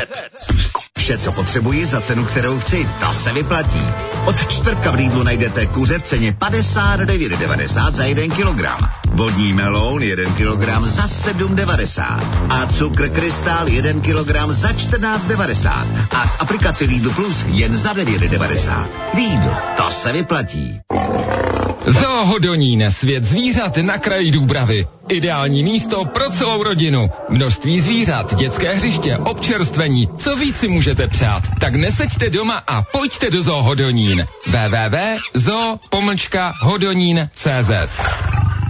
Vše, co potřebuji za cenu, kterou chci, to se vyplatí. Od čtvrtka v Lidlu najdete kuře v ceně 59,90 za 1 kilogram. Vodní meloun 1 kilogram za 7,90. A cukr krystál 1 kilogram za 14,90. A z aplikace Lidl Plus jen za 9,90. Lidl, to se vyplatí. Zoo Hodonín, svět zvířat na kraji Dúbravy. Ideální místo pro celou rodinu. Množství zvířat, dětské hřiště, občerstvení. Co víc si můžete přát? Tak neseďte doma a pojďte do Zoo Hodonín. www.zoo-hodonín.cz